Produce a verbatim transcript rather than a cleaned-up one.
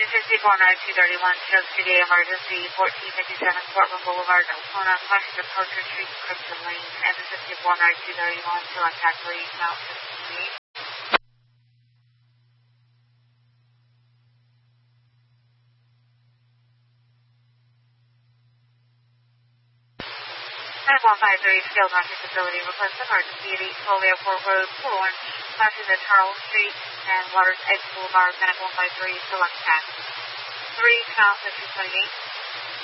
Pacific one nine two three one, Choke City Emergency, fourteen fifty-seven Portland Boulevard, Daytona, flashing to Poacher Street, Crimson Lane, and Pacific one nine two three one, select taxi, Mount fifteen. nine one five three, skilled nursing facility, request emergency at East Foley Airport Road, four one, flashing to Charles Street and Waters Edge Boulevard, nine one five three, select taxi. three, South fifty twenty-eight.